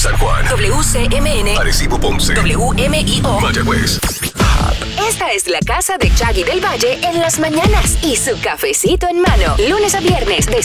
San Juan. WCMN. Arecibo, Ponce. WMIO. Mayagüez. Esta es la casa de Chaggy del Valle en las mañanas y su cafecito en mano. Lunes a viernes de